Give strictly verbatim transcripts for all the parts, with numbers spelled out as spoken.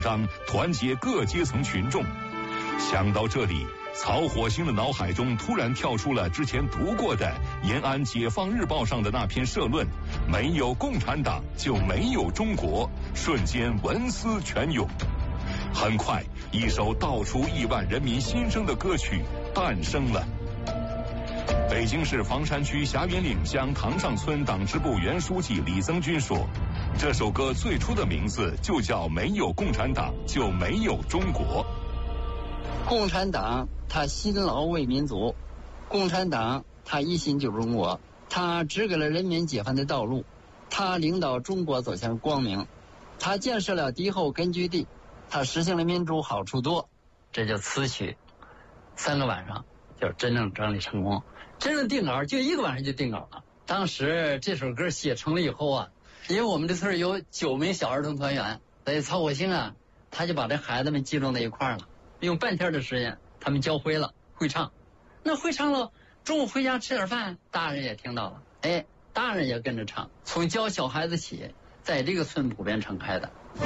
章团结各阶层群众。想到这里，曹火星的脑海中突然跳出了之前读过的延安解放日报上的那篇社论，没有共产党就没有中国，瞬间文思泉涌。很快，一首道出亿万人民心声的歌曲诞生了。北京市房山区霞云岭乡塘上村党支部原书记李增军说，这首歌最初的名字就叫没有共产党就没有中国。 共产党他辛劳为民族，共产党他一心救中国，他指给了人民解放的道路，他领导中国走向光明，他建设了敌后根据地，他实行了民主好处多。这就词曲三个晚上就真正整理成功，真正定稿就一个晚上就定稿了。当时这首歌写成了以后啊，因为我们这村有九名小儿童团员，所以曹火星啊他就把这孩子们集中在一块儿了，用半天的时间他们教会了会唱。那会唱了，中午回家吃点饭，大人也听到了，哎，大人也跟着唱。从教小孩子起，在这个村普遍传开的。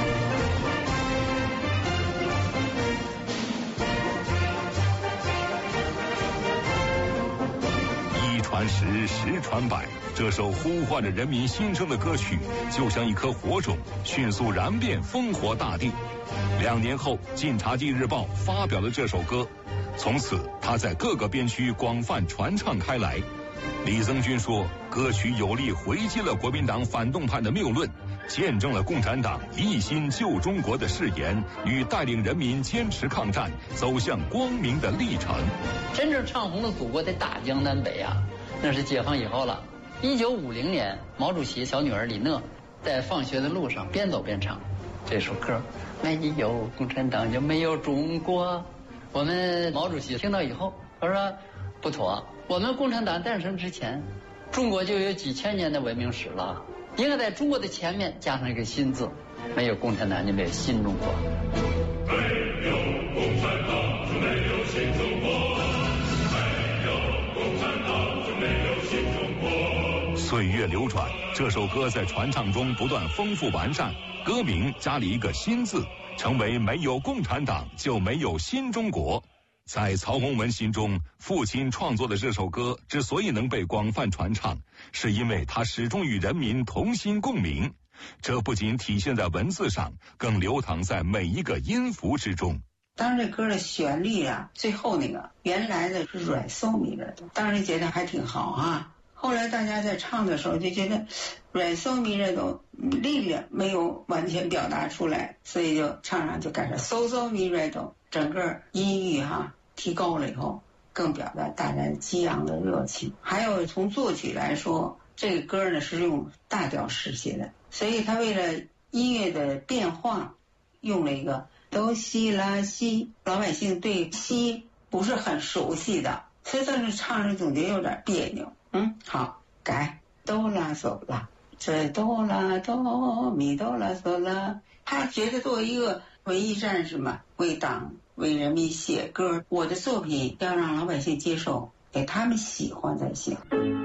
一传十，十传百，这首呼唤着人民心声的歌曲，就像一颗火种，迅速燃遍烽火大地。两年后，《晋察冀日报》发表了这首歌，从此它在各个边区广泛传唱开来。李增军说，歌曲有力回击了国民党反动派的谬论，见证了共产党一心救中国的誓言与带领人民坚持抗战走向光明的历程。 真正唱红了祖国的大江南北啊，那是解放以后了。一九五零年，毛主席小女儿李讷在放学的路上边走边唱这首歌，没有共产党就没有中国。我们毛主席听到以后，他说不妥，我们共产党诞生之前，中国就有几千年的文明史了，应该在中国的前面加上一个新字，没有共产党就没有新中国。 没有共产党就没有新中国，没有共产党就没有新中国。 岁月流转，这首歌在传唱中不断丰富完善，歌名加了一个新字，成为没有共产党就没有新中国。在曹洪文心中，父亲创作的这首歌之所以能被广泛传唱，是因为他始终与人民同心共鸣。这不仅体现在文字上，更流淌在每一个音符之中。 当时这歌的旋律啊，最后那个原来的是软糯米的，当时觉得还挺好啊。后来大家在唱的时候就觉得软糯米的都力量没有完全表达出来，所以就唱上就改成嗖嗖米瑞都，整个音域哈、啊、提高了以后，更表达大家激昂的热情。还有从作曲来说，这个歌呢是用大调式写的，所以他为了音乐的变化，用了一个哆西拉西，老百姓对西不是很熟悉的，所以当时唱着总觉得有点别扭。嗯，好，改哆啦嗦啦，这哆啦哆咪哆啦嗦啦。他觉得作为一个文艺战士嘛，为党为人民写歌，我的作品要让老百姓接受，给他们喜欢才行。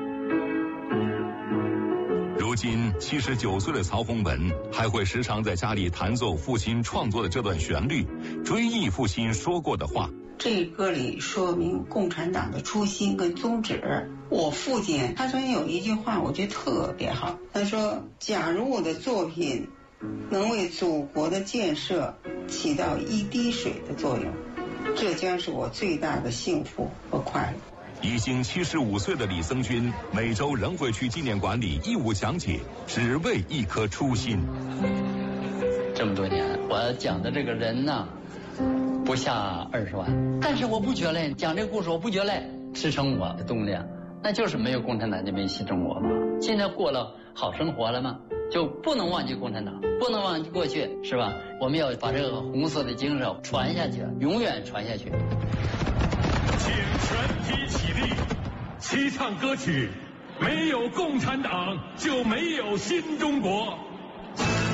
如今七十九岁的曹洪文还会时常在家里弹奏父亲创作的这段旋律，追忆父亲说过的话。 这歌里说明共产党的初心跟宗旨。我父亲他曾经有一句话我觉得特别好，他说，假如我的作品能为祖国的建设起到一滴水的作用，这将是我最大的幸福和快乐。 已经七十五岁的李增军每周仍会去纪念馆里义务讲解，只为一颗初心。 这么多年我讲的这个人呢不下二十万，但是我不觉累，讲这个故事我不觉累，支撑我的动力那就是没有共产党就没新中国嘛。现在过了好生活了吗？就不能忘记共产党，不能忘记过去，是吧？我们要把这个红色的精神传下去，永远传下去。 请全体起立，齐唱歌曲，没有共产党就没有新中国。